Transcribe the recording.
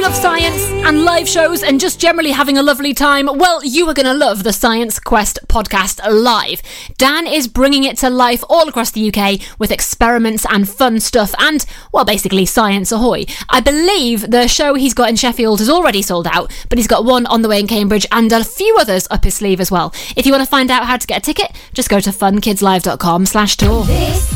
love science and live shows and just generally having a lovely time, well, you are going to love the Science Quest podcast live. Dan is bringing it to life all across the UK with experiments and fun stuff and, well, basically science ahoy. I believe the show he's got in Sheffield is already sold out, but he's got one on the way in Cambridge and a few others up his sleeve as well. If you want to find out how to get a ticket, just go to funkidslive.com/tour.